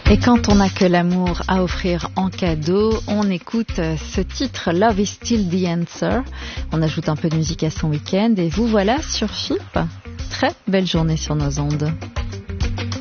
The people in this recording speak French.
Et quand on n'a que l'amour à offrir en cadeau, on écoute ce titre Love is still the answer. On ajoute un peu de musique à son week-end et vous voilà sur FIP. Très belle journée sur nos ondes.